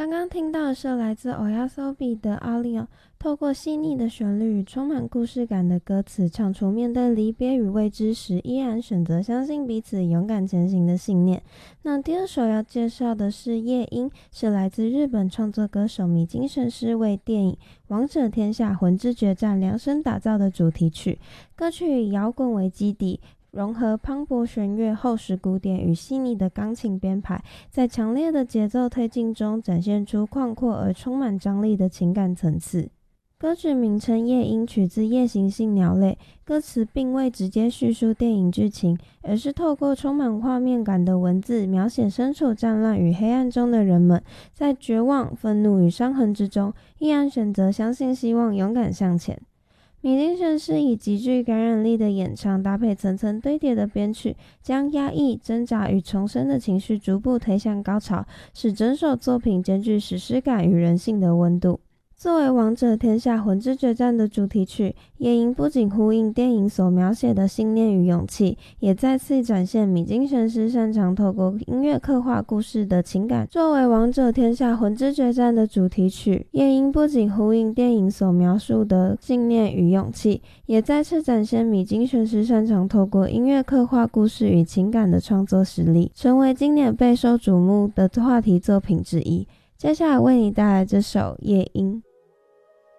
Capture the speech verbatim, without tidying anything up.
刚刚听到的是来自 Oyasobi 的 Alio， 透过细腻的旋律与充满故事感的歌词，唱出面对离别与未知时依然选择相信彼此勇敢前行的信念。那第二首要介绍的是夜莺，是来自日本创作歌手米津玄师为电影《王者天下魂之决战》量身打造的主题曲。歌曲以摇滚为基底，融合磅礴弦乐、厚实鼓点与细腻的钢琴编排，在强烈的节奏推进中展现出宽阔而充满张力的情感层次。歌曲名称《夜莺》取自夜行性鸟类，歌词并未直接叙述电影剧情，而是透过充满画面感的文字，描写身处战乱与黑暗中的人们，在绝望、愤怒与伤痕之中，依然选择相信希望，勇敢向前。米津玄师以极具感染力的演唱，搭配层层堆叠的编曲，将压抑、挣扎与重生的情绪逐步推向高潮，使整首作品兼具史诗感与人性的温度。作为《王者天下魂之决战》的主题曲，夜莺不仅呼应电影所描写的信念与勇气，也再次展现米津玄师擅长透过音乐刻画故事的情感。作为《王者天下魂之决战》的主题曲，夜莺不仅呼应电影所描述的信念与勇气，也再次展现米津玄师擅长透过音乐刻画故事与情感的创作实力，成为今年备受瞩目的话题作品之一。接下来为你带来这首《夜莺》。